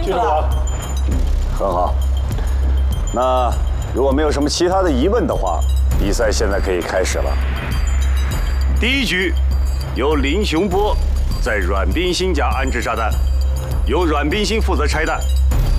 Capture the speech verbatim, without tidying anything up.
记住了。 很好。那如果没有什么其他的疑问的话，比赛现在可以开始了。第一局，由林雄波在阮冰心家安置炸弹，由阮冰心负责拆弹。